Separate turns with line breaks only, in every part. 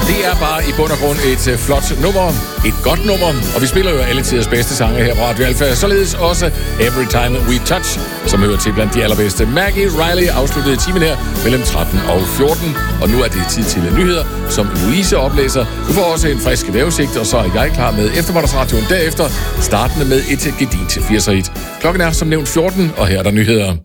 Det er bare i bund og grund et flot nummer, et godt nummer, og vi spiller jo alle tiders bedste sange her på Radio Alfa. Således også Every Time We Touch, som hører til blandt de allerbedste. Maggie Riley afsluttede timen her mellem 13 og 14, og nu er det tid til nyheder, som Louise oplæser. Du får også en frisk vejrudsigt, og så er jeg klar med eftermiddagsradioen derefter, startende med et gedint 80'er-hit. Klokken er som nævnt 14, og her er der nyheder.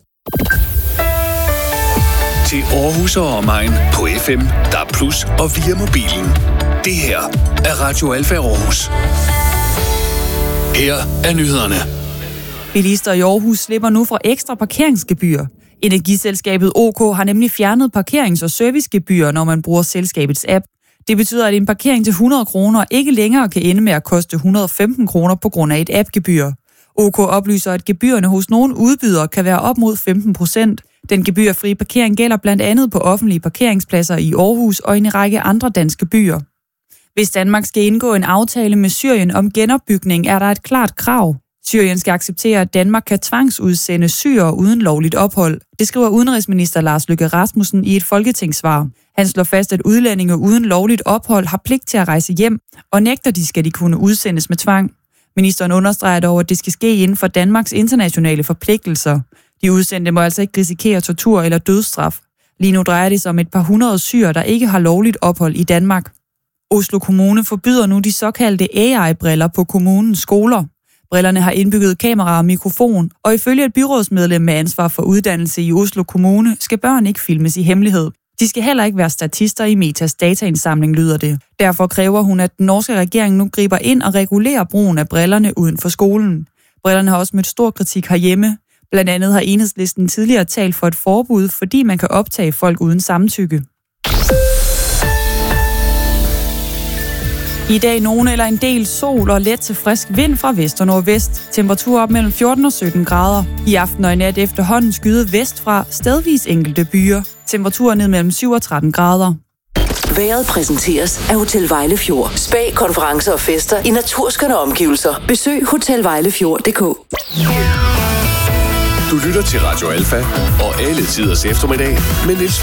Til Aarhus og omegn på FM, DAB+ og via mobilen. Det her er Radio Alfa Aarhus. Her er nyhederne.
Bilister i Aarhus slipper nu for ekstra parkeringsgebyr. Energiselskabet OK har nemlig fjernet parkerings- og servicegebyr, når man bruger selskabets app. Det betyder, at en parkering til 100 kroner ikke længere kan ende med at koste 115 kroner på grund af et appgebyr. OK oplyser, at gebyrerne hos nogle udbydere kan være op mod 15%. Den gebyrfrie parkering gælder blandt andet på offentlige parkeringspladser i Aarhus og i en række andre danske byer. Hvis Danmark skal indgå en aftale med Syrien om genopbygning, er der et klart krav. Syrien skal acceptere, at Danmark kan tvangsudsende syrere uden lovligt ophold. Det skriver udenrigsminister Lars Løkke Rasmussen i et folketingssvar. Han slår fast, at udlændinge uden lovligt ophold har pligt til at rejse hjem, og nægter de skal de kunne udsendes med tvang. Ministeren understreger dog, at det skal ske inden for Danmarks internationale forpligtelser. De udsendte må altså ikke risikere tortur eller dødsstraf. Lige nu drejer det sig om et par hundrede syrere, der ikke har lovligt ophold i Danmark. Oslo Kommune forbyder nu de såkaldte AI-briller på kommunens skoler. Brillerne har indbygget kamera og mikrofon, og ifølge et byrådsmedlem med ansvar for uddannelse i Oslo Kommune, skal børn ikke filmes i hemmelighed. De skal heller ikke være statister i Metas dataindsamling, lyder det. Derfor kræver hun, at den norske regering nu griber ind og regulerer brugen af brillerne uden for skolen. Brillerne har også mødt stor kritik herhjemme. Blandt andet har Enhedslisten tidligere talt for et forbud, fordi man kan optage folk uden samtykke. I dag nogen eller en del sol og let til frisk vind fra vest og nordvest. Temperatur op mellem 14 og 17 grader. I aften og i nat efterhånden skyde vestfra, stedvis enkelte byer. Temperatur ned mellem 7 og 13 grader.
Vejret præsenteres af Hotel Vejlefjord. Spa, konferencer og fester i naturskønne omgivelser. Besøg hotelvejlefjord.dk.
Du lytter til Radio Alfa og alle tiders eftermiddag med Niels